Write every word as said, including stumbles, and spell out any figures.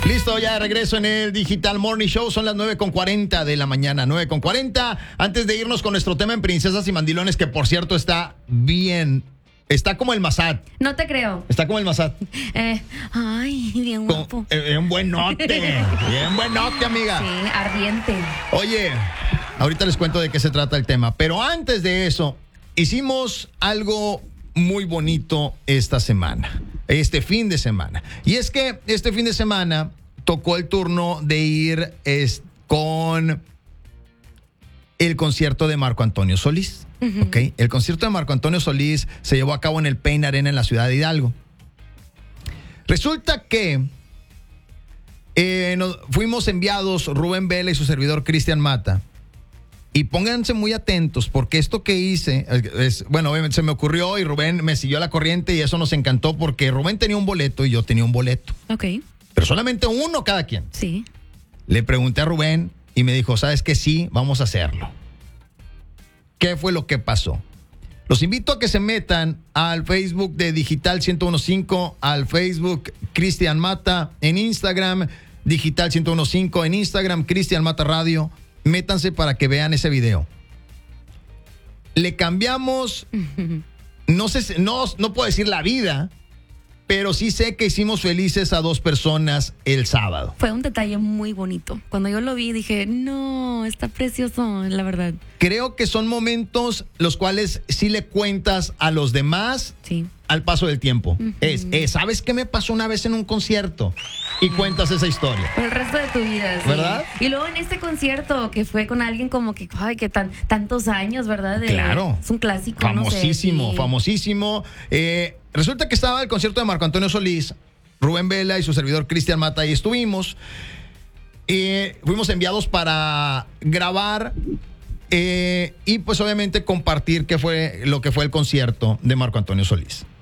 Listo, ya de regreso en el Digital Morning Show. Son las nueve con cuarenta de la mañana, nueve con cuarenta. Antes de irnos con nuestro tema en Princesas y Mandilones, que por cierto está bien. Está como el Massad. No te creo. Está como el Massad. Eh, ay, bien Como, guapo. eh, bien buenote. Bien buenote, amiga. Sí, ardiente. Oye, ahorita les cuento de qué se trata el tema. Pero antes de eso, hicimos algo muy bonito esta semana. Este fin de semana. Y es que este fin de semana tocó el turno de ir es, con el concierto de Marco Antonio Solís. Uh-huh. ¿Okay? El concierto de Marco Antonio Solís se llevó a cabo en el Pain Arena en la ciudad de Hidalgo. Resulta que eh, nos fuimos enviados Rubén Vela y su servidor Cristian Mata. Y pónganse muy atentos, porque esto que hice, es, bueno, obviamente se me ocurrió y Rubén me siguió la corriente y eso nos encantó porque Rubén tenía un boleto y yo tenía un boleto. Ok. Pero solamente uno cada quien. Sí. Le pregunté a Rubén y me dijo, ¿sabes qué? Sí, vamos a hacerlo. ¿Qué fue lo que pasó? Los invito a que se metan al Facebook de Digital ciento quince, al Facebook Cristian Mata, en Instagram Digital ciento quince, en Instagram Cristian Mata Radio. Métanse para que vean ese video. Le cambiamos, no sé, no, no puedo decir la vida, pero sí sé que hicimos felices a dos personas el sábado. Fue un detalle muy bonito. Cuando yo lo vi dije, no, está precioso, la verdad. Creo que son momentos los cuales sí le cuentas a los demás. Sí. Al paso del tiempo. Uh-huh. Es, es, ¿sabes qué me pasó una vez en un concierto? Y cuentas esa historia. Por el resto de tu vida, sí. ¿Verdad? Y luego en este concierto que fue con alguien como que, ay, que tan, tantos años, ¿verdad? De, claro. Es un clásico. Famosísimo, no sé, sí. famosísimo. Eh, resulta que estaba el concierto de Marco Antonio Solís, Rubén Vela y su servidor Cristian Mata, y estuvimos. Eh, fuimos enviados para grabar eh, y pues obviamente compartir qué fue lo que fue el concierto de Marco Antonio Solís.